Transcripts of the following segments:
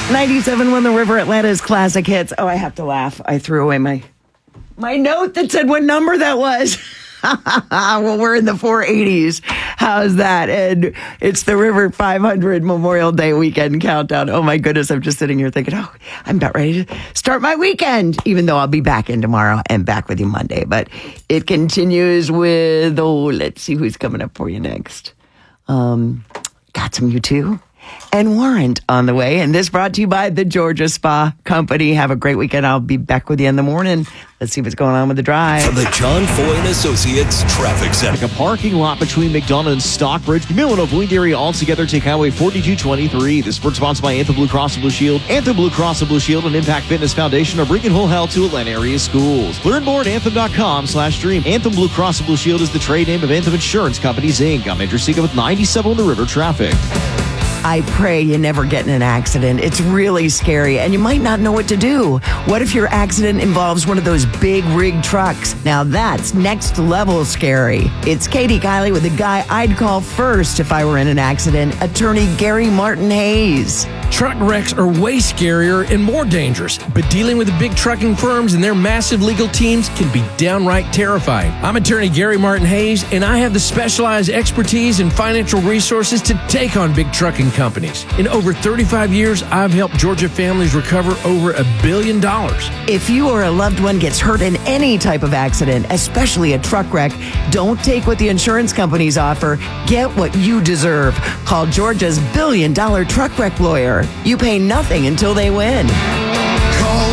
97 The River, Atlanta's classic hits. Oh, I have to laugh. I threw away my note that said what number that was. Well, we're in the 480s. How's that? And it's the River 500 Memorial Day weekend countdown. Oh, my goodness. I'm just sitting here thinking, I'm about ready to start my weekend, even though I'll be back in tomorrow and back with you Monday. But it continues with, let's see who's coming up for you next. Got some U2 and Warrant on the way. And this brought to you by the Georgia Spa Company. Have a great weekend. I'll be back with you in the morning. Let's see what's going on with the drive. From the John Foy and Associates Traffic Center. A parking lot between McDonough and Stockbridge. Middle of Wayne area altogether. Take Highway 4223. This is sponsored by Anthem Blue Cross and Blue Shield. Anthem Blue Cross and Blue Shield and Impact Fitness Foundation are bringing whole health to Atlanta area schools. Learn more at anthem.com/dream. Anthem Blue Cross and Blue Shield is the trade name of Anthem Insurance Companies, Inc. I'm Andrew Seega with 97 The River traffic. I pray you never get in an accident. It's really scary, and you might not know what to do. What if your accident involves one of those big rig trucks? Now that's next level scary. It's Katie Kiley with the guy I'd call first if I were in an accident, attorney Gary Martin Hayes. Truck wrecks are way scarier and more dangerous, but dealing with the big trucking firms and their massive legal teams can be downright terrifying. I'm attorney Gary Martin Hayes, and I have the specialized expertise and financial resources to take on big trucking companies. In over 35 years, I've helped Georgia families recover over $1 billion. If you or a loved one gets hurt in any type of accident, especially a truck wreck, don't take what the insurance companies offer. Get what you deserve. Call Georgia's $1 billion truck wreck lawyer. You pay nothing until they win. Call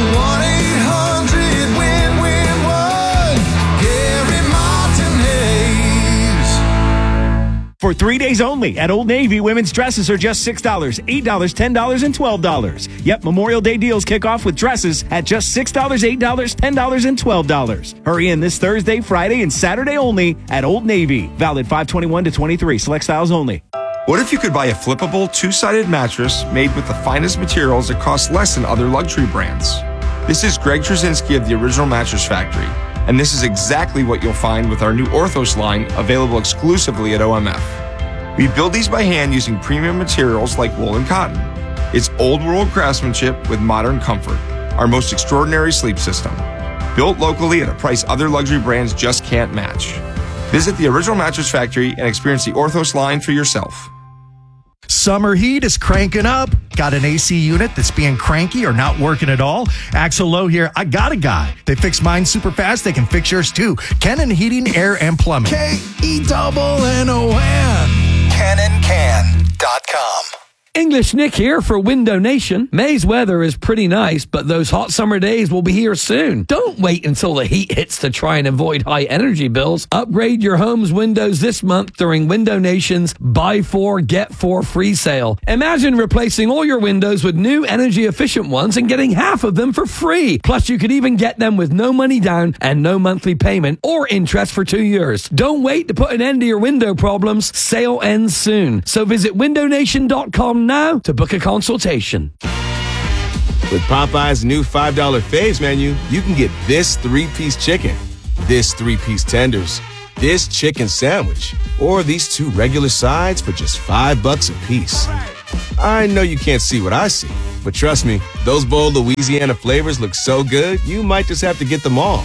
1-800-WIN-WIN-1. Gary Martin Hayes. For 3 days only at Old Navy, women's dresses are just $6, $8, $10, and $12. Yep, Memorial Day deals kick off with dresses at just $6, $8, $10, and $12. Hurry in this Thursday, Friday, and Saturday only at Old Navy. Valid 5/21-23. Select styles only. What if you could buy a flippable, two-sided mattress made with the finest materials that cost less than other luxury brands? This is Greg Trzynski of the Original Mattress Factory, and this is exactly what you'll find with our new Orthos line, available exclusively at OMF. We build these by hand using premium materials like wool and cotton. It's old-world craftsmanship with modern comfort, our most extraordinary sleep system. Built locally at a price other luxury brands just can't match. Visit the Original Mattress Factory and experience the Orthos line for yourself. Summer heat is cranking up. Got an AC unit that's being cranky or not working at all? Axel Lowe here. I got a guy. They fix mine super fast. They can fix yours too. Kennan Heating, Air, and Plumbing. KENNON. KennonCan.com. English Nick here for Window Nation. May's weather is pretty nice, but those hot summer days will be here soon. Don't wait until the heat hits to try and avoid high energy bills. Upgrade your home's windows this month during Window Nation's Buy 4, Get 4 free sale. Imagine replacing all your windows with new energy efficient ones and getting half of them for free. Plus, you could even get them with no money down and no monthly payment or interest for 2 years. Don't wait to put an end to your window problems. Sale ends soon. So visit windownation.com now to book a consultation. With Popeye's new $5 faves menu, you can get this 3-piece chicken, this 3-piece tenders, this chicken sandwich, or these 2 regular sides for just $5 a piece. I know you can't see what I see, but trust me, those bold Louisiana flavors look so good, you might just have to get them all.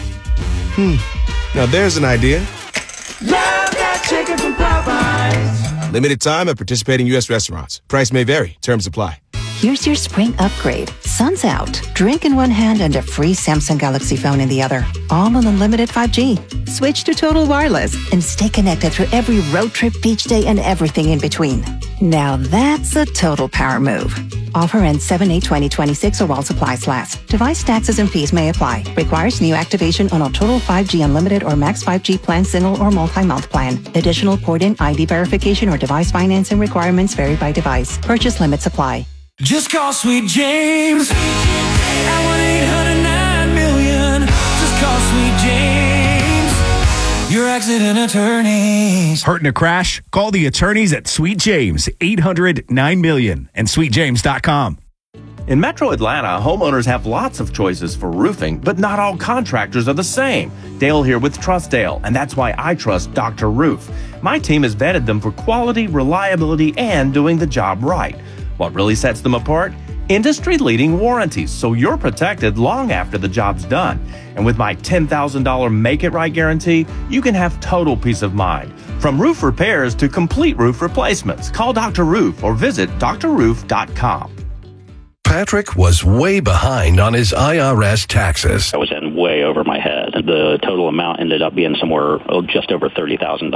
Now there's an idea. Love that chicken from Popeyes. Limited time at participating U.S. restaurants. Price may vary. Terms apply. Here's your spring upgrade. Sun's out. Drink in one hand and a free Samsung Galaxy phone in the other. All on unlimited 5G. Switch to Total Wireless and stay connected through every road trip, beach day, and everything in between. Now that's a total power move. Offer ends 7/8/2026 or while supplies last. Device taxes and fees may apply. Requires new activation on a Total 5G Unlimited or Max 5G plan, single or multi-month plan. Additional port-in ID verification or device financing requirements vary by device. Purchase limits apply. Just call Sweet James at 1-800-9-million. Just call Sweet James, your accident attorneys. Hurt in a crash? Call the attorneys at Sweet James, 800-9-million, and sweetjames.com. In Metro Atlanta, homeowners have lots of choices for roofing, but not all contractors are the same. Dale here with Trustdale, and that's why I trust Dr. Roof. My team has vetted them for quality, reliability, and doing the job right. What really sets them apart? industry-leading warranties, so you're protected long after the job's done. And with my $10,000 Make It Right guarantee, you can have total peace of mind. From roof repairs to complete roof replacements, call Dr. Roof or visit drroof.com. Patrick was way behind on his IRS taxes. I was in way over my head. The total amount ended up being somewhere just over $30,000.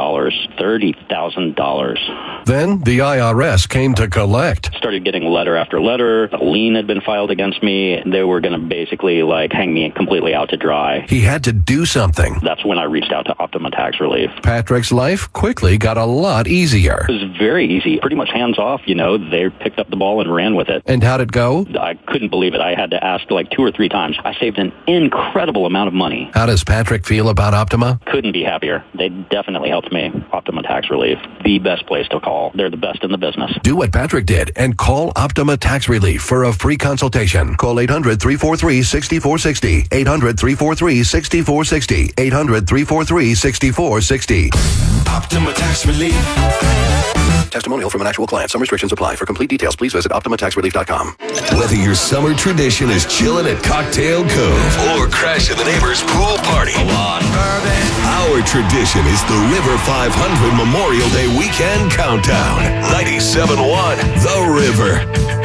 $30,000. Then the IRS came to collect. Started getting letter after letter. A lien had been filed against me. They were going to basically hang me completely out to dry. He had to do something. That's when I reached out to Optima Tax Relief. Patrick's life quickly got a lot easier. It was very easy. Pretty much hands off, They picked up the ball and ran with it. And how'd it go? I couldn't believe it. I had to ask 2 or 3 times. I saved an incredible amount of money. How does Patrick feel about Optima? Couldn't be happier. They definitely helped me. Optima Tax Relief, the best place to call. They're the best in the business. Do what Patrick did and call Optima Tax Relief for a free consultation. Call 800-343-6460. 800-343-6460. 800-343-6460. Optima Tax Relief. Testimonial from an actual client. Some restrictions apply. For complete details, please visit OptimaTaxRelief.com. Whether your summer tradition is chilling at Cocktail Cove or crashing the neighbor's pool party, our tradition is the River 500 Memorial Day Weekend Countdown. 97.1 The River.